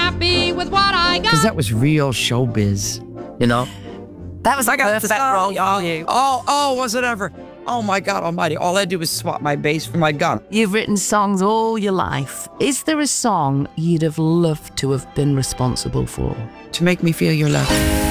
happy with what I got. Because that was real showbiz, you know? That was like a perfect role for you. Oh, was it ever? Oh my God almighty. All I do is swap my bass for my gun. You've written songs all your life. Is there a song you'd have loved to have been responsible for? To make me feel your love.